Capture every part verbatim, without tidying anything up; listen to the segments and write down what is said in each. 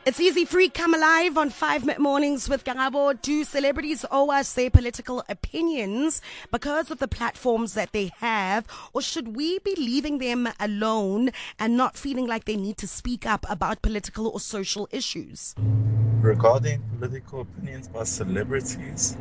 It's Easy Free, come alive on five Minute Mornings with Karabo. Do celebrities owe us their political opinions because of the platforms that they have, or should we be leaving them alone and not feeling like they need to speak up about political or social issues? Regarding political opinions by celebrities,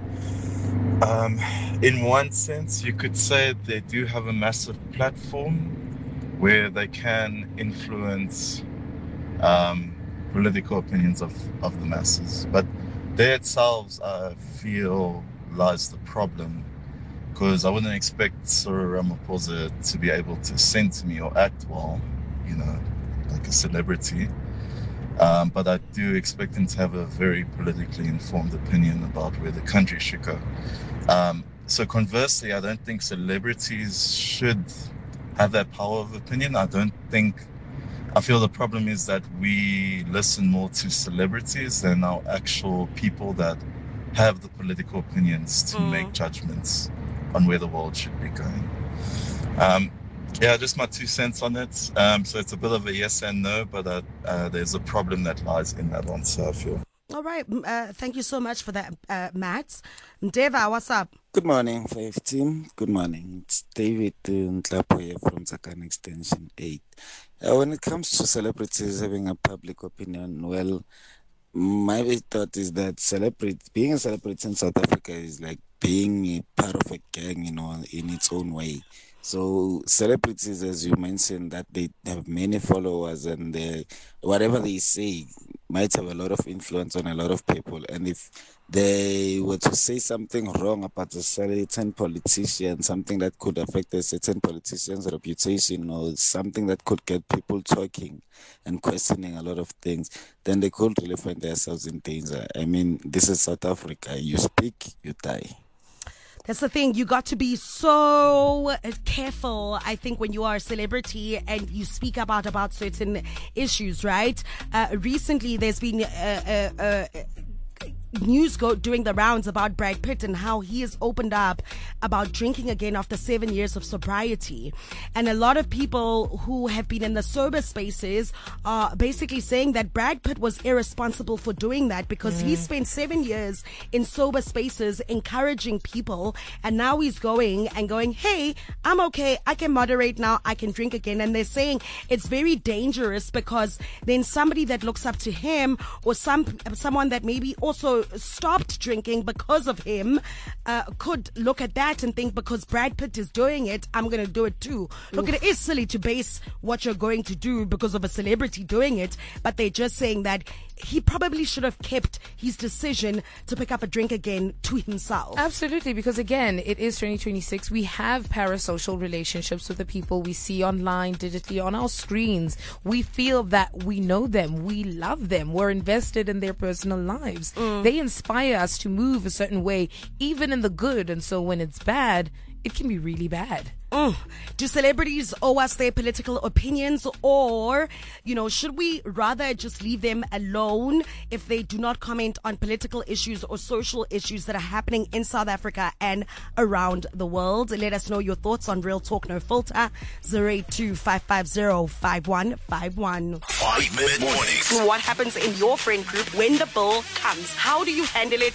um, in one sense, you could say they do have a massive platform where they can influence um, political opinions of, of the masses. But they themselves, I feel, lies the problem, because I wouldn't expect Cyril Ramaphosa to be able to censor me or act well, you know, like a celebrity. Um, but I do expect him to have a very politically informed opinion about where the country should go. Um, so conversely, I don't think celebrities should have that power of opinion. I don't think I feel the problem is that we listen more to celebrities than our actual people that have the political opinions to Mm. make judgments on where the world should be going. Um, yeah, just my two cents on it. Um, so it's a bit of a yes and no, but uh, uh, there's a problem that lies in that answer, I feel. All right. Uh, thank you so much for that, uh, Matt. Deva, what's up? Good morning, Five Team. Good morning. It's David Ntlapo here from Tsakane Extension eight. Uh, when it comes to celebrities having a public opinion, well, my thought is that celebrity, being a celebrity in South Africa is like being a part of a gang, you know, in its own way. So celebrities, as you mentioned, that they have many followers and they, whatever they say might have a lot of influence on a lot of people. And if they were to say something wrong about a certain politician, something that could affect a certain politician's reputation or something that could get people talking and questioning a lot of things, then they could really find themselves in danger. I mean, this is South Africa. You speak, you die. That's the thing. You got to be so careful, I think, when you are a celebrity and you speak about about certain issues, right? Uh, recently, there's been uh, uh, uh, news go doing the rounds about Brad Pitt and how he has opened up about drinking again after seven years of sobriety. And a lot of people who have been in the sober spaces are basically saying that Brad Pitt was irresponsible for doing that because mm. he spent seven years in sober spaces encouraging people, and now he's going and going, hey, I'm okay, I can moderate now, I can drink again. And they're saying it's very dangerous because then somebody that looks up to him, or some someone that maybe also stopped drinking because of him, uh, could look at that and think, because Brad Pitt is doing it, I'm going to do it too. Oof. Look, it is silly to base what you're going to do because of a celebrity doing it, but they're just saying that he probably should have kept his decision to pick up a drink again to himself. Absolutely, because again, it is twenty twenty-six. We have parasocial relationships with the people we see online, digitally, on our screens. We feel that we know them, we love them, we're invested in their personal lives. Mm. They inspire us to move a certain way, even in the good. And so when it's bad, it can be really bad. Mm. Do celebrities owe us their political opinions, or, you know, should we rather just leave them alone if they do not comment on political issues or social issues that are happening in South Africa and around the world? Let us know your thoughts on Real Talk No Filter, zero eight two, five five zero, five one five one. Five Minute Mornings. What happens in your friend group when the bill comes? How do you handle it?